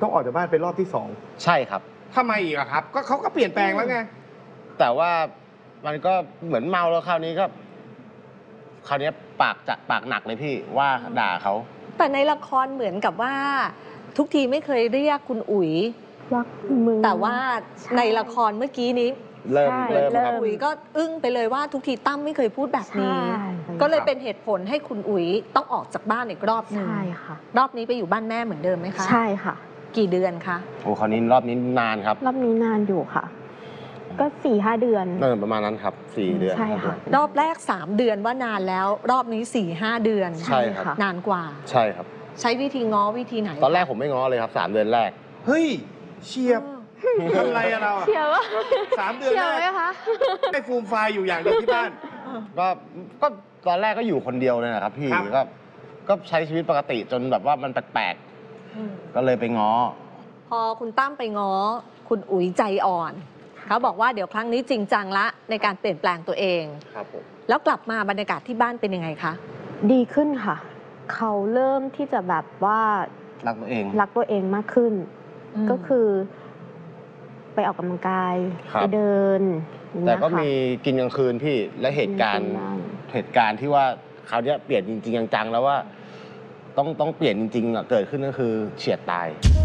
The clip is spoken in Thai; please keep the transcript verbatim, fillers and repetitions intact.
ต้องออกจากบ้านเป็นรอบที่สองใช่ครับทำไมอีกอะครับก็เขาก็เปลี่ยนแปลงแล้วไงแต่ว่ามันก็เหมือนเมาแล้วคราวนี้ก็คราวนี้ปากจะปากหนักเลยพี่ว่าด่าเขาแต่ในละครเหมือนกับว่าทุกทีไม่เคยเรียกคุณอุ๋ยรักมึงแต่ว่าในละครเมื่อกี้นี้เริ่มเริ่มครับอุ๋ยก็อึ้งไปเลยว่าทุกทีตั้มไม่เคยพูดแบบนี้ก็เลยเป็นเหตุผลให้คุณอุ๋ยต้องออกจากบ้านอีกรอบหนึ่งใช่ค่ะรอบนี้ไปอยู่บ้านแม่เหมือนเดิมไหมคะใช่ค่ะกี่เดือนคะโอ้คราวนี้รอบนี้นานครับรอบนี้นานอยู่ค่ะก็สี่ห้าเดือนเออประมาณนั้นครับสี่เดือนใช่ค่ะรอบแรกสามเดือนว่านานแล้วรอบนี้สี่ห้าเดือนใช่ครับนานกว่าใช่ครับใช้วิธีง้อวิธีไหนตอนแรกผมไม่ง้อเลยครับสามเดือนแรกเฮ้ยเชียบทำไรอะเราเชียบสามเดือนแรกไม่ฟูมไฟอยู่อย่างเดียวที่บ้านก็ก็ตอนแรกก็อยู่คนเดียวเลยนะครับพี่ก็ก็ใช้ชีวิตปกติจนแบบว่ามันแปลกๆก็เลยไปง้อพอคุณตั้มไปง้อคุณอุ๋ยใจอ่อนเขาบอกว่าเดี๋ยวครั้งนี้จริงจังละในการเปลี่ยนแปลงตัวเองครับผมแล้วกลับมาบรรยากาศที่บ้านเป็นยังไงคะดีขึ้นค่ะเขาเริ่มที่จะแบบว่ารักตัวเองรักตัวเองมากขึ้นก็คือไปออกกำลังกายไปเดินแต่ก็มีกินกลางคืนพี่และเหตุการณ์เหตุการณ์ที่ว่าเขาเนี้ยเปลี่ยนจริงๆจังๆแล้วว่าต้องต้องเปลี่ยนจริงๆเกิดขึ้นก็คือเฉียดตาย